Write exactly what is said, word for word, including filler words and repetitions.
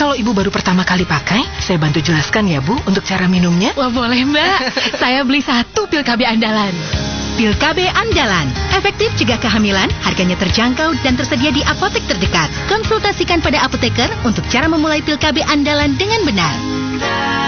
Kalau Ibu baru pertama kali pakai, saya bantu jelaskan ya Bu untuk cara minumnya. Wah boleh Mbak, saya beli satu pil K B andalan. Pil K B andalan, efektif cegah kehamilan, harganya terjangkau dan tersedia di apotek terdekat. Konsultasikan pada apoteker untuk cara memulai pil K B andalan dengan benar.